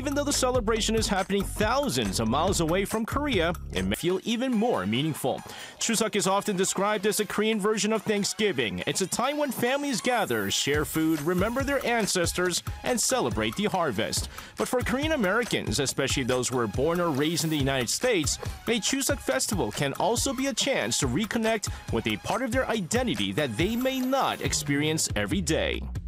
even though the celebration is happening thousands of miles away from Korea, it may feel even more meaningful. Chuseok is often described as a Korean version of Thanksgiving. It's a time when families gather, share food, remember their ancestors, and celebrate the harvest. But for Korean Americans, especially those who were born or raised in the United States, a Chuseok festival can also be a chance to reconnect with a part of their identity that they may not experience every day.